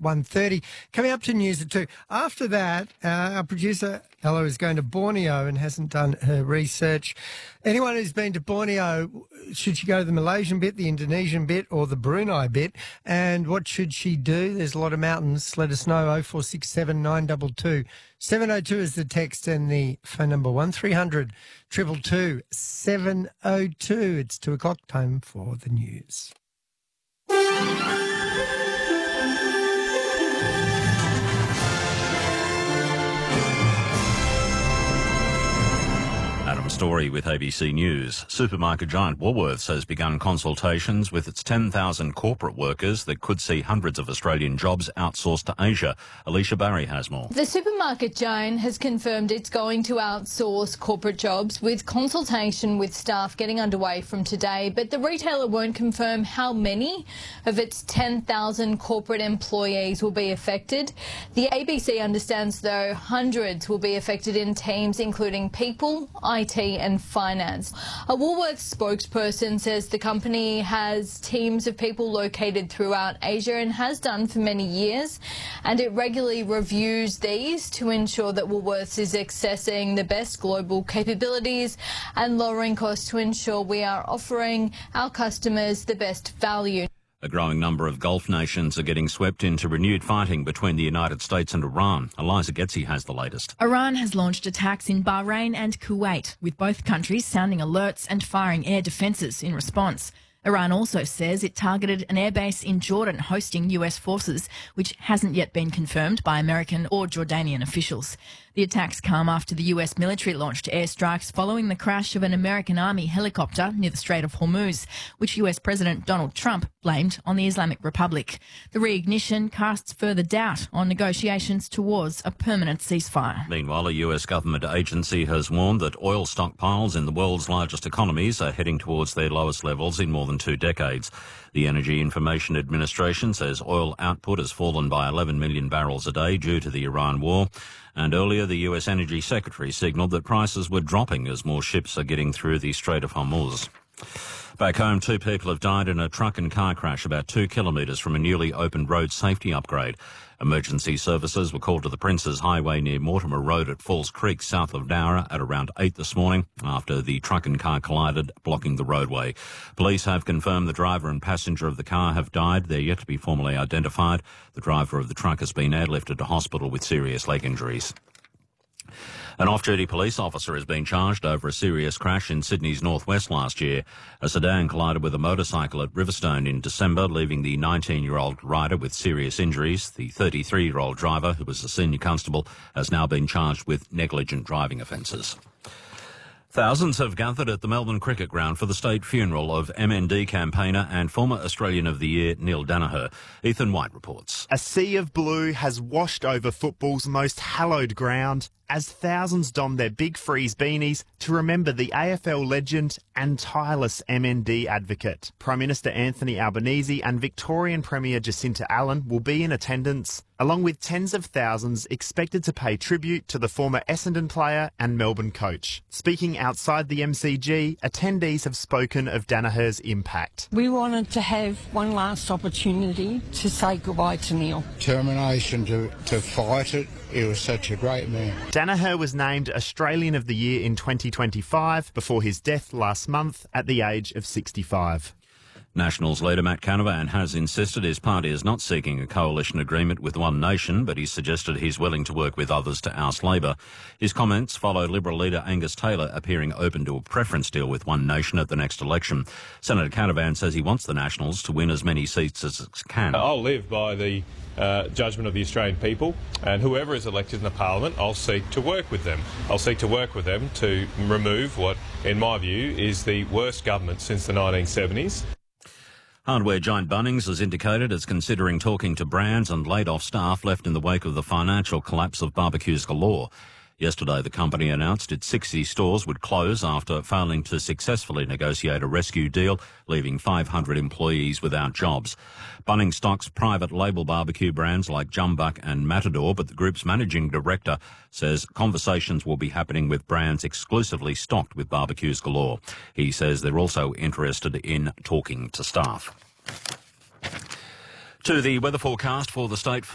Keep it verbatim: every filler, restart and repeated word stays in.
one thirty. Coming up to news at two. After that, uh, our producer, Ella, is going to Borneo and hasn't done her research. Anyone who's been to Borneo, should she go to the Malaysian bit, the Indonesian bit or the Brunei bit? And what should she do? There's a lot of mountains. Let us know. oh four six seven, nine two two, seven oh two is the text and the phone number one three hundred, two two two, seven oh two. It's two o'clock, time for the news. Adam Story with A B C News. Supermarket giant Woolworths has begun consultations with its ten thousand corporate workers that could see hundreds of Australian jobs outsourced to Asia. Alicia Barry has more. The supermarket giant has confirmed it's going to outsource corporate jobs, with consultation with staff getting underway from today, but the retailer won't confirm how many of its ten thousand corporate employees will be affected. The A B C understands, though, hundreds will be affected in teams including people, I T and finance. A Woolworths spokesperson says the company has teams of people located throughout Asia and has done for many years, and it regularly reviews these to ensure that Woolworths is accessing the best global capabilities and lowering costs to ensure we are offering our customers the best value. A growing number of Gulf nations are getting swept into renewed fighting between the United States and Iran. Eliza Getzi has the latest. Iran has launched attacks in Bahrain and Kuwait, with both countries sounding alerts and firing air defences in response. Iran also says it targeted an airbase in Jordan hosting U S forces, which hasn't yet been confirmed by American or Jordanian officials. The attacks come after the U S military launched airstrikes following the crash of an American Army helicopter near the Strait of Hormuz, which U S President Donald Trump blamed on the Islamic Republic. The reignition casts further doubt on negotiations towards a permanent ceasefire. Meanwhile, a U S government agency has warned that oil stockpiles in the world's largest economies are heading towards their lowest levels in more than two decades. The Energy Information Administration says oil output has fallen by eleven million barrels a day due to the Iran war. And earlier, the U S Energy Secretary signalled that prices were dropping as more ships are getting through the Strait of Hormuz. Back home, two people have died in a truck and car crash about two kilometres from a newly opened road safety upgrade. Emergency services were called to the Princes Highway near Mortimer Road at Falls Creek, south of Nowra, at around eight this morning after the truck and car collided, blocking the roadway. Police have confirmed the driver and passenger of the car have died. They're yet to be formally identified. The driver of the truck has been airlifted to hospital with serious leg injuries. An off-duty police officer has been charged over a serious crash in Sydney's northwest last year. A sedan collided with a motorcycle at Riverstone in December, leaving the nineteen-year-old rider with serious injuries. The thirty-three-year-old driver, who was a senior constable, has now been charged with negligent driving offences. Thousands have gathered at the Melbourne Cricket Ground for the state funeral of M N D campaigner and former Australian of the Year, Neil Daniher. Ethan White reports. A sea of blue has washed over football's most hallowed ground as thousands don their big freeze beanies to remember the A F L legend and tireless M N D advocate. Prime Minister Anthony Albanese and Victorian Premier Jacinta Allen will be in attendance, along with tens of thousands expected to pay tribute to the former Essendon player and Melbourne coach. Speaking outside the M C G, attendees have spoken of Daniher's impact. We wanted to have one last opportunity to say goodbye to Neil. Determination to, to fight it. He was such a great man. Daniher was named Australian of the Year in twenty twenty-five before his death last month at the age of sixty-five. Nationals leader Matt Canavan has insisted his party is not seeking a coalition agreement with One Nation, but he's suggested he's willing to work with others to oust Labor. His comments follow Liberal leader Angus Taylor appearing open to a preference deal with One Nation at the next election. Senator Canavan says he wants the Nationals to win as many seats as it can. I'll live by the uh, judgment of the Australian people, and whoever is elected in the Parliament, I'll seek to work with them. I'll seek to work with them to remove what, in my view, is the worst government since the nineteen seventies. Hardware giant Bunnings has indicated it's considering talking to brands and laid-off staff left in the wake of the financial collapse of barbecues galore. Yesterday, the company announced its sixty stores would close after failing to successfully negotiate a rescue deal, leaving five hundred employees without jobs. Bunnings stocks private label barbecue brands like Jumbuck and Matador, but the group's managing director says conversations will be happening with brands exclusively stocked with barbecues galore. He says they're also interested in talking to staff. To the weather forecast for the state for